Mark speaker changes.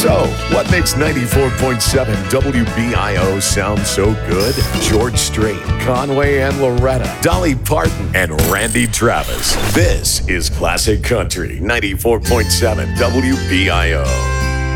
Speaker 1: So, what makes 94.7 WBIO sound so good? George Strait, Conway and Loretta, Dolly Parton, and Randy Travis. This is Classic Country 94.7 WBIO.